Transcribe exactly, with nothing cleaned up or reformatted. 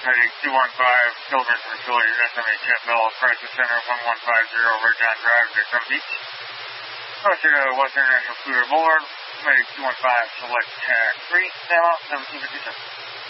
Heading two one five, Kilburn Facility, S M H F Bell, Crisis Center, one one five zero, Red John Drive, Daytona Beach. Closer to West International Cruiser Boulevard, Heading two one five, select tag three, stand off, seventeen fifty-seven.